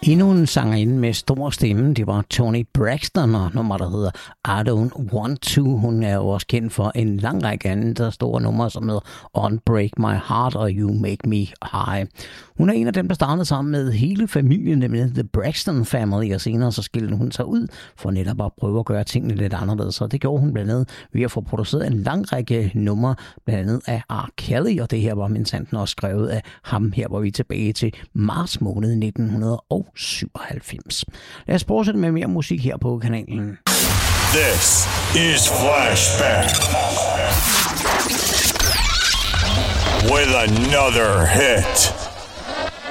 Endnu en sangerinde med stor stemme, det var Toni Braxton, og nummer, der hedder I Don't Want To. Hun er jo også kendt for en lang række andre store numre, som hedder Unbreak My Heart og You Make Me High. Hun er en af dem, der startede sammen med hele familien, nemlig The Braxton Family, og senere så skilte hun sig ud for netop at prøve at gøre tingene lidt anderledes. Så det gjorde hun blandt andet ved at få produceret en lang række numre, blandt andet af R. Kelly, og det her var minsanten også skrevet af ham. Her var vi tilbage til marts måned 1997. Lad os fortsætte med mere musik her på kanalen. This is Flashback with another hit.